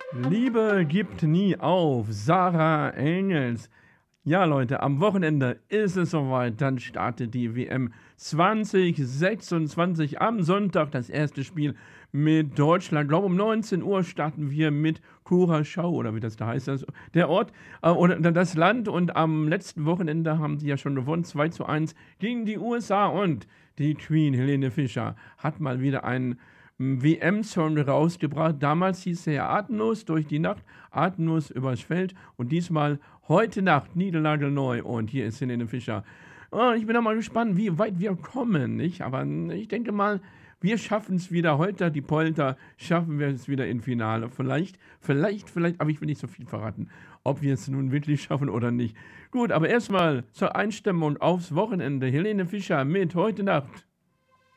Liebe gibt nie auf, Sarah Engels. Ja, Leute, am Wochenende ist es soweit. Dann startet die WM 2026 am Sonntag. Das erste Spiel mit Deutschland. Ich glaube, um 19 Uhr starten wir mit Curaçao, oder wie das da heißt. Der Ort oder das Land. Und am letzten Wochenende haben sie ja schon gewonnen. 2:1 gegen die USA. Und die Queen Helene Fischer hat mal wieder einen WM-Song rausgebracht. Damals hieß er ja Atemlos durch die Nacht, Atemlos übers Feld und diesmal heute Nacht, niegelnagelneu. Und hier ist Helene Fischer. Oh, ich bin auch mal gespannt, wie weit wir kommen, nicht? Aber ich denke mal, wir schaffen es wieder. Holter die Polter, schaffen wir es wieder im Finale. Vielleicht, aber ich will nicht so viel verraten, ob wir es nun wirklich schaffen oder nicht. Gut, aber erstmal zur Einstimmung aufs Wochenende. Helene Fischer mit heute Nacht.